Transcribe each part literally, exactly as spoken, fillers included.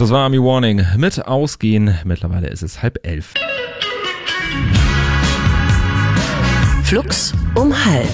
Das war Army Warning mit Ausgehen. Mittlerweile ist es halb elf. Flux um halb.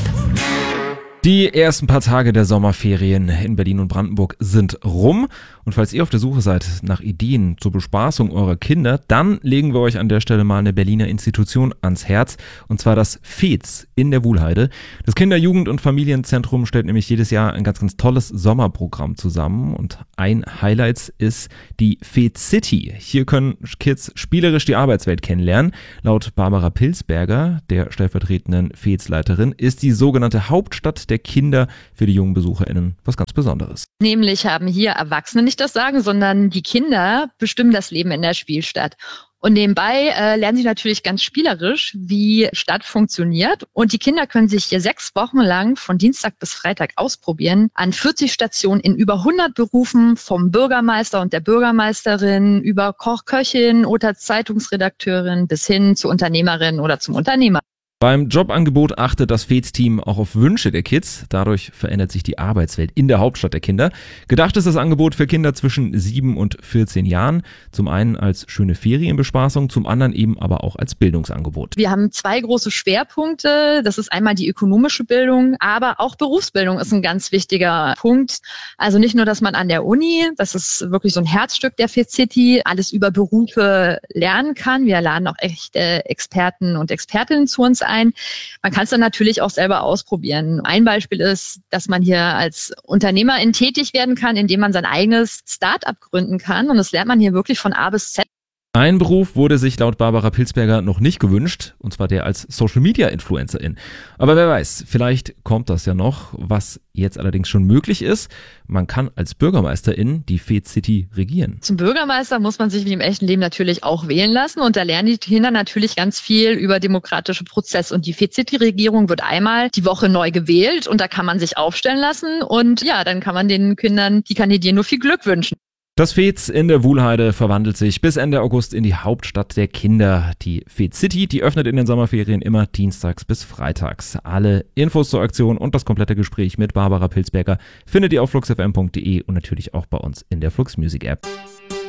Die ersten paar Tage der Sommerferien in Berlin und Brandenburg sind rum. Und falls ihr auf der Suche seid nach Ideen zur Bespaßung eurer Kinder, dann legen wir euch an der Stelle mal eine Berliner Institution ans Herz. Und zwar das F E Z in der Wuhlheide. Das Kinder-, Jugend- und Familienzentrum stellt nämlich jedes Jahr ein ganz, ganz tolles Sommerprogramm zusammen. Und ein Highlight ist die F E Z City. Hier können Kids spielerisch die Arbeitswelt kennenlernen. Laut Barbara Pilsberger, der stellvertretenden F E Z-Leiterin, ist die sogenannte Hauptstadt der Kinder für die jungen BesucherInnen was ganz Besonderes. Nämlich haben hier Erwachsene nicht das Sagen, sondern die Kinder bestimmen das Leben in der Spielstadt. Und nebenbei äh, lernen sie natürlich ganz spielerisch, wie Stadt funktioniert. Und die Kinder können sich hier sechs Wochen lang von Dienstag bis Freitag ausprobieren an vierzig Stationen in über hundert Berufen, vom Bürgermeister und der Bürgermeisterin über Koch, Köchin oder Zeitungsredakteurin bis hin zur Unternehmerin oder zum Unternehmer. Beim Jobangebot achtet das F E Z-Team auch auf Wünsche der Kids. Dadurch verändert sich die Arbeitswelt in der Hauptstadt der Kinder. Gedacht ist das Angebot für Kinder zwischen sieben und vierzehn Jahren. Zum einen als schöne Ferienbespaßung, zum anderen eben aber auch als Bildungsangebot. Wir haben zwei große Schwerpunkte. Das ist einmal die ökonomische Bildung, aber auch Berufsbildung ist ein ganz wichtiger Punkt. Also nicht nur, dass man an der Uni, das ist wirklich so ein Herzstück der F E Z City, alles über Berufe lernen kann. Wir laden auch echte Experten und Expertinnen zu uns ein. Ein. Man kann es dann natürlich auch selber ausprobieren. Ein Beispiel ist, dass man hier als Unternehmerin tätig werden kann, indem man sein eigenes Start-up gründen kann. Und das lernt man hier wirklich von A bis Z. Ein Beruf wurde sich laut Barbara Pilsberger noch nicht gewünscht, und zwar der als Social-Media-Influencerin. Aber wer weiß, vielleicht kommt das ja noch. Was jetzt allerdings schon möglich ist, man kann als Bürgermeisterin die F E Z City regieren. Zum Bürgermeister muss man sich wie im echten Leben natürlich auch wählen lassen, und da lernen die Kinder natürlich ganz viel über demokratische Prozesse. Und die F E Z City-Regierung wird einmal die Woche neu gewählt, und da kann man sich aufstellen lassen, und ja, dann kann man den Kindern, die kandidieren, nur viel Glück wünschen. Das F E Z in der Wuhlheide verwandelt sich bis Ende August in die Hauptstadt der Kinder. Die F E Z City, die öffnet in den Sommerferien immer dienstags bis freitags. Alle Infos zur Aktion und das komplette Gespräch mit Barbara Pilsberger findet ihr auf flux f m punkt d e und natürlich auch bei uns in der Flux Music App.